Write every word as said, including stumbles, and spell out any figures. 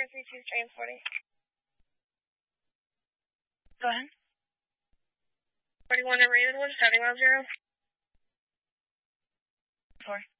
zero three two transporting. Go ahead. forty-one to Ravenwood, seven one zero. Four.